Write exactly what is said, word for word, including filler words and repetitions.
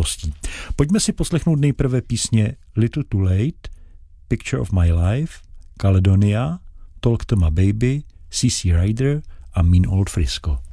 minulostí. Pojďme si poslechnout nejprve písně Little Too Late, Picture of My Life, Caledonia, Talk to My Baby, C C Rider a Mean Old Frisco.